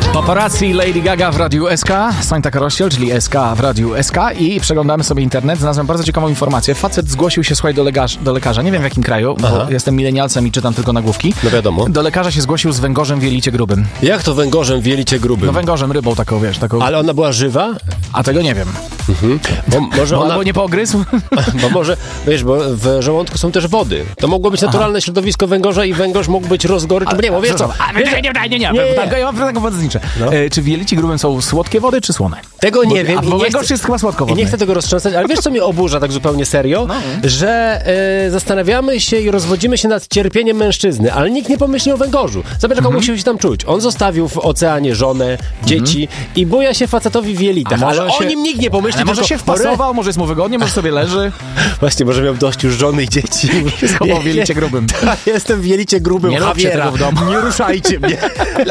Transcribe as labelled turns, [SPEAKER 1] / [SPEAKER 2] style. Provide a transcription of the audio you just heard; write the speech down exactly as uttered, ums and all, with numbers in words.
[SPEAKER 1] Paparazzi Lady Gaga w Radiu S K, Sońta Karościel, czyli S K w Radiu S K i przeglądamy sobie internet. Znalazłem bardzo ciekawą informację. Facet zgłosił się, słuchaj, do, lekarz, do lekarza, nie wiem w jakim kraju, bo
[SPEAKER 2] Aha.
[SPEAKER 1] jestem milenialcem i czytam tylko nagłówki.
[SPEAKER 2] No wiadomo.
[SPEAKER 1] Do lekarza się zgłosił z węgorzem w jelicie grubym.
[SPEAKER 2] Jak to węgorzem w jelicie grubym?
[SPEAKER 1] No węgorzem, rybą taką, wiesz, taką...
[SPEAKER 2] Ale ona była żywa?
[SPEAKER 1] A tego nie wiem.
[SPEAKER 2] Mhm. Bo może
[SPEAKER 1] Bo
[SPEAKER 2] ona...
[SPEAKER 1] albo nie pogryzł?
[SPEAKER 2] Bo może, wiesz, bo w żołądku są też wody. To mogło być naturalne Aha. środowisko węgorza i węgorz mógł być rozgory... Nie, bo wiesz co?
[SPEAKER 1] Nie, nie, nie, nie, nie, nie. Ja mam taką podzniczę.
[SPEAKER 2] No.
[SPEAKER 1] E, czy w jelicie grubym są słodkie wody, czy słone?
[SPEAKER 2] Tego nie
[SPEAKER 1] bo,
[SPEAKER 2] wiem.
[SPEAKER 1] A bo węgorz chcę, jest chyba słodkowodny.
[SPEAKER 2] I nie chcę tego roztrząsać, ale wiesz, co mnie oburza tak zupełnie serio? No. Że e, zastanawiamy się i rozwodzimy się nad cierpieniem mężczyzny, ale nikt nie pomyśli o węgorzu. Zobacz, jak on musiał się tam czuć. On zostawił w oceanie żonę, dzieci mm-hmm. i buja się facetowi w jelitach, ale się... o nim nikt nie pomyśli.
[SPEAKER 1] Ale może się wpasował, może jest mu wygodnie, może sobie leży.
[SPEAKER 2] Właśnie, może miał dość już żony i dzieci.
[SPEAKER 1] Schował w jelicie grubym.
[SPEAKER 2] Jestem w jelicie grubym.
[SPEAKER 1] Nie róbcie tego w domu.
[SPEAKER 2] Nie ruszajcie mnie.